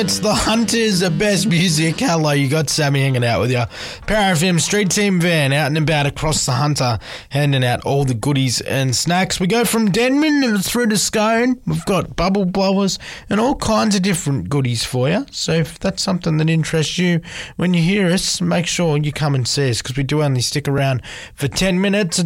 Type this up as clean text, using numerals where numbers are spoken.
It's the Hunters of Best Music. Hello, you got Sammy hanging out with you. Power FM Street Team van out and about across the Hunter, handing out all the goodies and snacks. We go from Denman and through to Scone. We've got bubble blowers and all kinds of different goodies for you. So if that's something that interests you, when you hear us, make sure you come and see us because we do only stick around for 10 minutes.